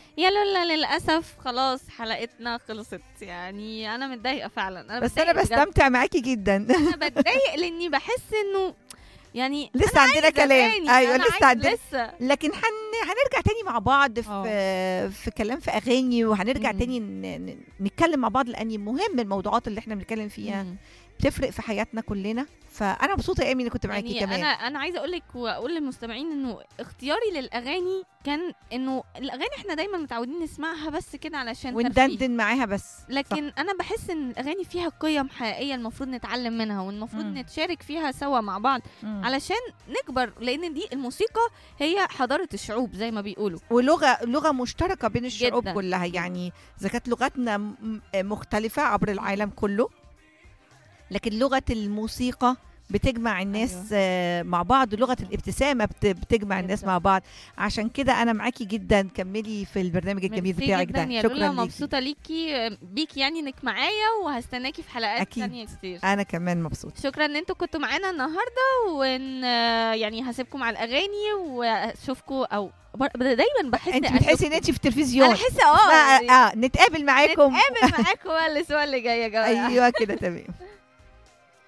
يا لولا للاسف خلاص حلقتنا خلصت، يعني انا متضايقه فعلا، انا بس انا بتضايق بجد. بستمتع معاكي جدا. انا بتضايق لاني بحس انه يعني لسه عندنا كلام. أغاني، ايوه أنا لسه عايزة عندنا، لسه. لكن هنرجع تاني مع بعض في كلام في اغاني، وهنرجع مم. تاني نتكلم مع بعض، لان مهم الموضوعات اللي احنا بنتكلم فيها مم. بتفرق في حياتنا كلنا. فانا مبسوطه يا ايمي اني كنت معاكي يعني كمان. انا عايزه اقول لك واقول للمستمعين انه اختياري للاغاني كان انه الاغاني احنا دايما متعودين نسمعها بس كده علشان ترفيه، وندندن معاها بس. لكن انا بحس ان الاغاني فيها قيم حقيقيه المفروض نتعلم منها، والمفروض مم. نتشارك فيها سوا مع بعض مم. علشان نكبر، لان دي الموسيقى هي حضاره الشعوب زي ما بيقولوا. ولغه مشتركه بين الشعوب جداً. كلها، يعني اذا كانت لغتنا مختلفه عبر العالم كله، لكن لغه الموسيقى بتجمع الناس مع بعض، ولغه الابتسامه بتجمع الناس جداً. مع بعض. عشان كده انا معاكي جدا، كملي في البرنامج الجميل ميرسي بتاعك جدا ده. يا شكرا لولا، ليكي. مبسوطه بيكي يعني انك معايا، وهستناكي في حلقات أكيد. تانية كتير. انا كمان مبسوطه. شكرا ان انتوا كنتوا معانا النهارده، وان يعني هسيبكم على الاغاني واشوفكم، او دايما بحس انت بتحسي ان انت في التلفزيون. انا احس نتقابل معاكم. نتقابل معاكم بقى الاسبوع اللي جاي يا جماعه. ايوه كده تمام.